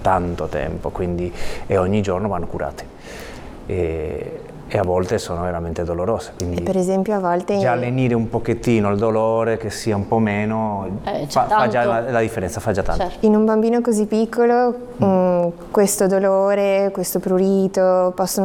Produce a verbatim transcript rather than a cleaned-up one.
tanto tempo, quindi e ogni giorno vanno curate. E, e a volte sono veramente dolorose, quindi e per esempio a volte già lenire un pochettino il dolore, che sia un po' meno, Eh, fa, fa già tanto. la, la differenza, fa già tanto. Certo. in un bambino così piccolo mm. mh, questo dolore, questo prurito possono